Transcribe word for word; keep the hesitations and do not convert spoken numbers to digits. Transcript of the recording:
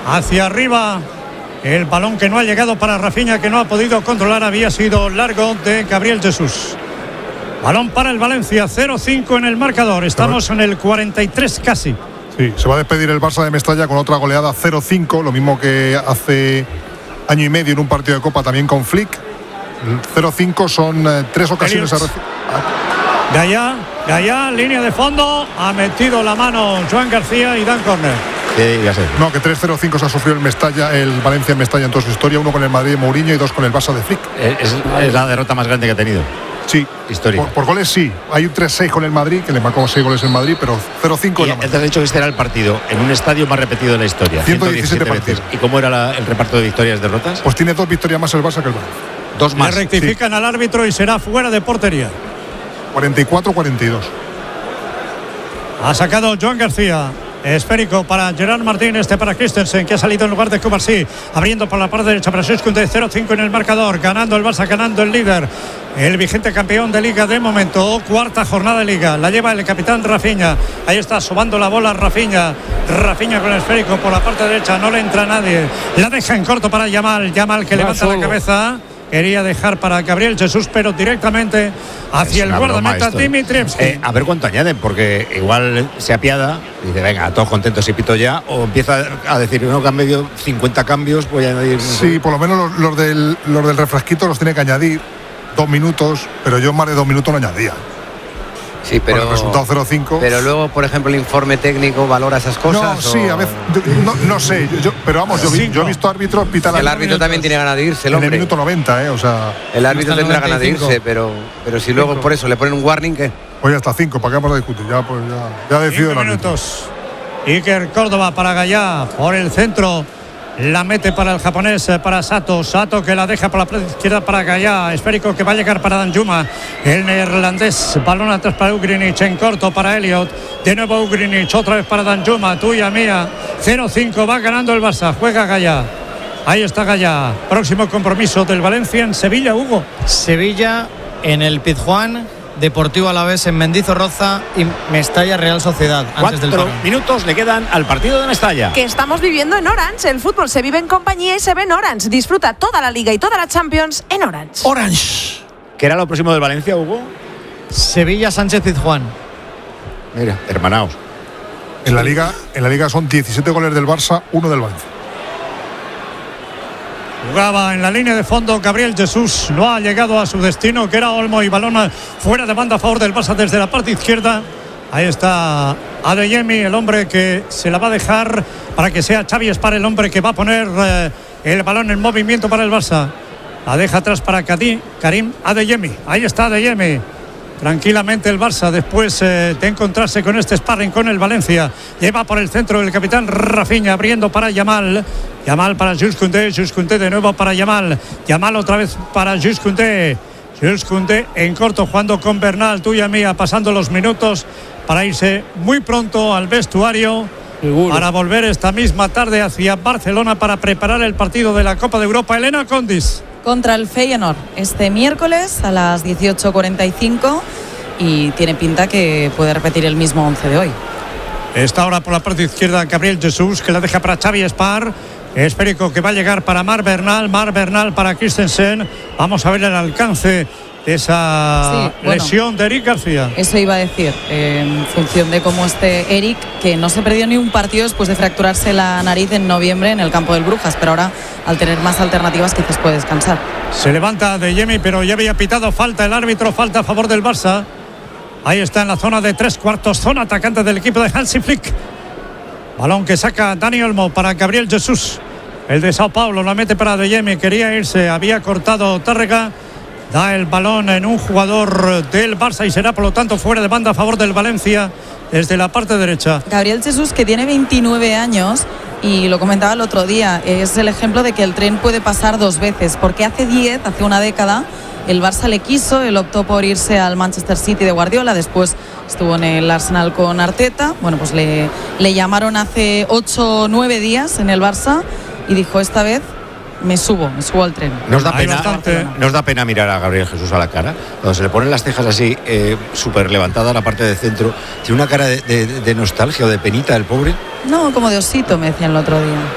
hacia arriba. El balón que no ha llegado para Rafinha, que no ha podido controlar, había sido largo de Gabriel Jesús. Balón para el Valencia, cero cinco en el marcador. Estamos en el cuarenta y tres casi. Sí, se va a despedir el Barça de Mestalla con otra goleada cero cinco, lo mismo que hace año y medio en un partido de Copa también con Flick. cero cinco son eh, tres ocasiones a recibir. Gaya, Gaya, línea de fondo, ha metido la mano Joan García y dan córner. Sí, ya sé. No, que tres cero cinco se ha sufrido el Mestalla, el Valencia en Mestalla en toda su historia, uno con el Madrid de Mourinho y dos con el Barça de Flick. Es, es la derrota más grande que ha tenido. Sí, histórica. Por, por goles sí. Hay un tres seis con el Madrid, que le marcó seis goles en Madrid, pero cero cinco en la Madrid. Te has dicho que este era el partido en un estadio más repetido de la historia. ciento diecisiete partidos. ¿Y cómo era la, el reparto de victorias y derrotas? Pues tiene dos victorias más el Barça que el Madrid. Dos más. Le rectifican sí. al árbitro y será fuera de portería. cuarenta y cuatro cuarenta y dos. Ha sacado Joan García. Esférico para Gerard Martín, este para Christensen, que ha salido en lugar de Cubarsí, abriendo por la parte derecha para Sescunde, cero cinco en el marcador, ganando el Barça, ganando el líder, el vigente campeón de Liga de momento, cuarta jornada de Liga, la lleva el capitán Rafinha, ahí está sobando la bola Rafinha, Rafinha con el esférico por la parte derecha, no le entra nadie, la deja en corto para Yamal, Yamal que levanta solo la cabeza. Quería dejar para Gabriel Jesús, pero directamente hacia el guardameta Dimitrievski. Eh, a ver cuánto añaden, porque igual se apiada y dice, venga, todos contentos y pito ya, o empieza a decir, no, que han medio cincuenta cambios, voy a añadir. Sí, por lo menos los, los, del, los del refresquito los tiene que añadir dos minutos, pero yo más de dos minutos no añadía. Sí, pero el resultado cero cinco. Pero luego, por ejemplo, el informe técnico valora esas cosas. No, sí, o... a veces no, no sé, yo, pero vamos, yo, vi, yo he visto árbitros pitar. El árbitro también tiene ganas de irse, el en hombre. el minuto noventa, eh, o sea. El árbitro tendrá ganas de irse, pero, pero si luego cinco. Por eso le ponen un warning, ¿qué? Pues ya está cinco, ¿para qué vamos a discutir? Ya, pues ya, ya decidido el árbitro. Minutos. Iker Córdoba para Gaya por el centro. La mete para el japonés, para Sato. Sato que la deja por la izquierda para Gaya. Esférico que va a llegar para Danjuma. El neerlandés. Balón atrás para Ugrinic. En corto para Elliot. De nuevo Ugrinic. Otra vez para Danjuma. Tuya, mía. cero cinco. Va ganando el Barça. Juega Gaya. Ahí está Gaya. Próximo compromiso del Valencia en Sevilla, Hugo. Sevilla en el Pizjuán. Deportivo Alavés en Mendizorroza y Mestalla Real Sociedad. Antes Cuatro del minutos le quedan al partido de Mestalla. Que estamos viviendo en Orange. El fútbol se vive en compañía y se ve en Orange. Disfruta toda la Liga y toda la Champions en Orange. Orange. ¿Qué era lo próximo del Valencia, Hugo? Sevilla Sánchez Pizjuán. Mira, hermanaos. En la Liga, en la Liga son diecisiete goles del Barça, uno del Valencia. Jugaba en la línea de fondo Gabriel Jesús, no ha llegado a su destino, que era Olmo, y balón fuera de banda a favor del Barça desde la parte izquierda. Ahí está Adeyemi, el hombre que se la va a dejar para que sea Xavi Espar el hombre que va a poner eh, el balón en movimiento para el Barça. La deja atrás para Karim, Karim Adeyemi. Ahí está Adeyemi. Tranquilamente el Barça después eh, de encontrarse con este sparring con el Valencia. Lleva por el centro el capitán Rafinha abriendo para Yamal. Yamal para Jules Koundé. Jules Koundé de nuevo para Yamal. Yamal otra vez para Jules Koundé. Jules Koundé en corto jugando con Bernal. Tuya mía pasando los minutos para irse muy pronto al vestuario. Seguro. Para volver esta misma tarde hacia Barcelona para preparar el partido de la Copa de Europa. Elena Condis. Contra el Feyenoord este miércoles a las dieciocho cuarenta y cinco y tiene pinta que puede repetir el mismo once de hoy. Está ahora por la parte izquierda Gabriel Jesús, que la deja para Xavi Espar. Esférico que va a llegar para Mar Bernal. Mar Bernal para Christensen. Vamos a ver el alcance de esa sí, bueno, lesión de Eric García. Eso iba a decir, eh, en función de cómo esté Eric, que no se perdió ni un partido después de fracturarse la nariz en noviembre en el campo del Brujas, pero ahora al tener más alternativas quizás puede descansar. Se levanta Adeyemi, pero ya había pitado falta el árbitro, falta a favor del Barça. Ahí está en la zona de tres cuartos, zona atacante del equipo de Hansi Flick. Balón que saca Dani Olmo para Gabriel Jesús. El de Sao Paulo la mete para Adeyemi, quería irse, había cortado Tárrega. Da el balón en un jugador del Barça y será por lo tanto fuera de banda a favor del Valencia desde la parte derecha. Gabriel Jesús, que tiene veintinueve años y lo comentaba el otro día, es el ejemplo de que el tren puede pasar dos veces, porque hace diez, hace una década, el Barça le quiso, él optó por irse al Manchester City de Guardiola, después estuvo en el Arsenal con Arteta, bueno pues le, le llamaron hace ocho o nueve días en el Barça y dijo esta vez me subo, me subo al tren. Nos da pena, nos da pena mirar a Gabriel Jesús a la cara, cuando se le ponen las cejas así eh, súper levantada a la parte de centro, tiene una cara de, de, de nostalgia o de penita el pobre. No, como de osito me decían el otro día.